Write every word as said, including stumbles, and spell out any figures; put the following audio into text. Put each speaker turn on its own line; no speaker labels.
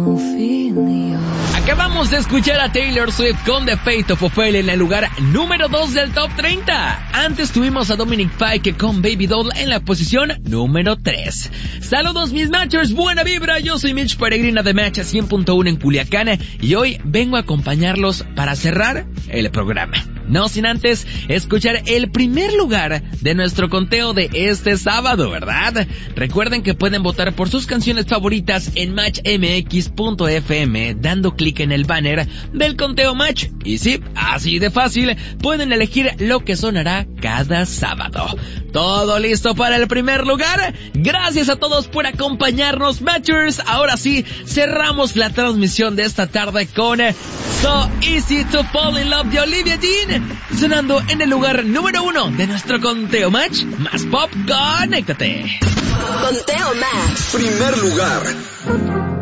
Acabamos de escuchar a Taylor Swift con The Fate of Ophelia en el lugar número dos del Top treinta. Antes tuvimos a Dominic Fike con Baby Doll en la posición número tres. Saludos mis Matchers, buena vibra, yo soy Mitch Peregrina de Match cien punto uno en Culiacán y hoy vengo a acompañarlos para cerrar el programa. No sin antes escuchar el primer lugar de nuestro conteo de este sábado, ¿verdad? Recuerden que pueden votar por sus canciones favoritas en match m x punto f m dando clic en el banner del conteo Match. Y sí, así de fácil, pueden elegir lo que sonará cada sábado. ¿Todo listo para el primer lugar? Gracias a todos por acompañarnos, Matchers. Ahora sí, cerramos la transmisión de esta tarde con So Easy to Fall in Love de Olivia Dean, sonando en el lugar número uno de nuestro conteo Match. Más pop, conéctate.
Conteo Match.
Primer lugar.